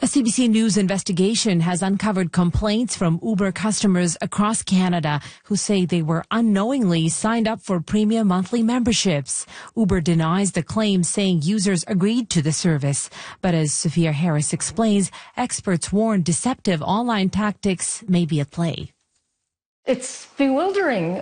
A CBC News investigation has uncovered complaints from Uber customers across Canada who say they were unknowingly signed up for premium monthly memberships. Uber denies the claim, saying users agreed to the service. But as Sophia Harris explains, experts warn deceptive online tactics may be at play. It's bewildering.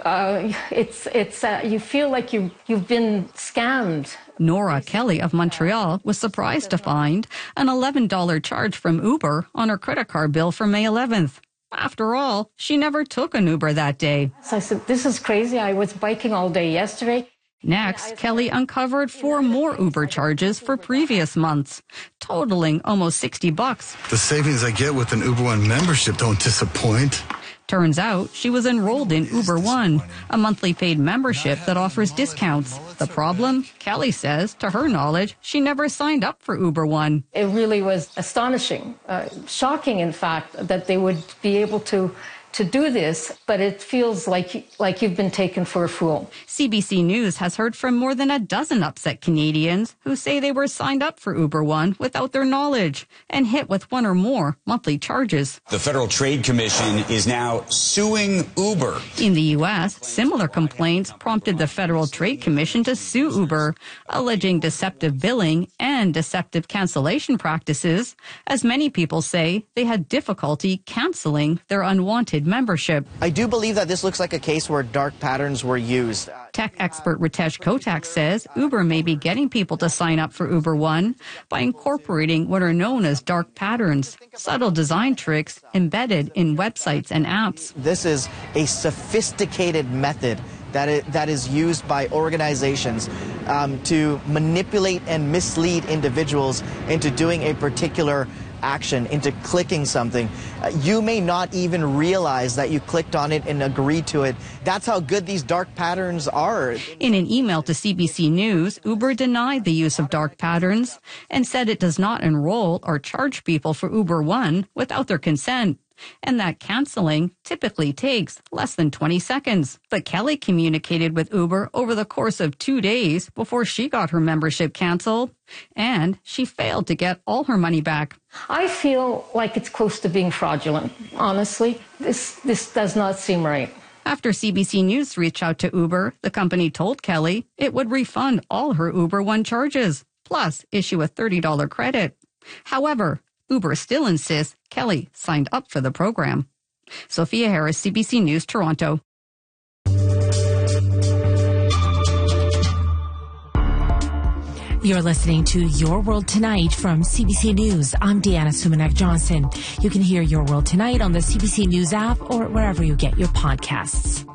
You feel like you've been scammed. Nora Kelly of Montreal was surprised to find an $11 charge from Uber on her credit card bill for May 11th. After all, she never took an Uber that day. So I said, this is crazy. I was biking all day yesterday. Next, Kelly uncovered 4 more Uber charges for previous months, totaling almost $60. The savings I get with an Uber One membership don't disappoint. Turns out she was enrolled in Uber One, a monthly paid membership that offers discounts. The problem? Kelly says, to her knowledge, she never signed up for Uber One. It really was astonishing, shocking, in fact, that they would be able to do this, but it feels like you've been taken for a fool. CBC News has heard from more than a dozen upset Canadians who say they were signed up for Uber One without their knowledge and hit with 1 or more monthly charges. The Federal Trade Commission is now suing Uber. In the U.S., similar complaints prompted the Federal Trade Commission to sue Uber, alleging deceptive billing and deceptive cancellation practices, as many people say they had difficulty canceling their unwanted membership. I do believe that this looks like a case where dark patterns were used. Tech expert Ritesh Kotak says Uber may be getting people to sign up for Uber One by incorporating what are known as dark patterns, subtle design tricks embedded in websites and apps. This is a sophisticated method that is used by organizations to manipulate and mislead individuals into doing a particular action, into clicking something. You may not even realize that you clicked on it and agreed to it. That's how good these dark patterns are. In an email to CBC News, Uber denied the use of dark patterns and said it does not enroll or charge people for Uber One without their consent, and that canceling typically takes less than 20 seconds. But Kelly communicated with Uber over the course of 2 days before she got her membership canceled, and she failed to get all her money back. I feel like it's close to being fraudulent. Honestly, this does not seem right. After CBC News reached out to Uber, the company told Kelly it would refund all her Uber One charges, plus issue a $30 credit. However, Uber still insists Kelly signed up for the program. Sophia Harris, CBC News, Toronto. You're listening to Your World Tonight from CBC News. I'm Deanna Sumanek-Johnson. You can hear Your World Tonight on the CBC News app or wherever you get your podcasts.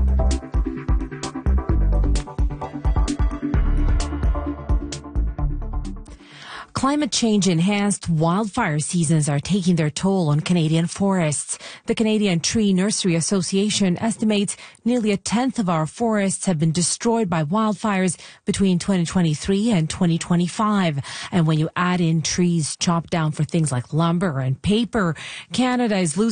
Climate change-enhanced wildfire seasons are taking their toll on Canadian forests. The Canadian Tree Nursery Association estimates nearly a tenth of our forests have been destroyed by wildfires between 2023 and 2025. And when you add in trees chopped down for things like lumber and paper, Canada is losing